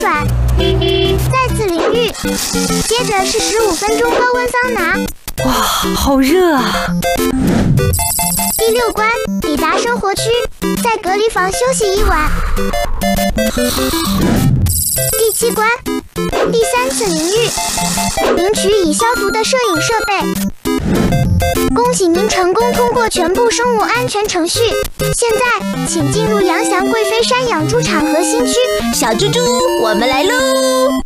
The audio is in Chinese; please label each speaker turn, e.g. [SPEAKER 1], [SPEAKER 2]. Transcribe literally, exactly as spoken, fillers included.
[SPEAKER 1] 转，再次淋浴，接着是十五分钟高温桑拿。
[SPEAKER 2] 哇，好热啊！
[SPEAKER 1] 第六关，抵达生活区，在隔离房休息一晚。第七关，第三次淋浴，领取已消毒的摄影设备。恭喜您成功通过全部生物安全程序。现在，请进入杨翔贵妃山养猪场核心区。
[SPEAKER 3] 小猪猪，我们来喽！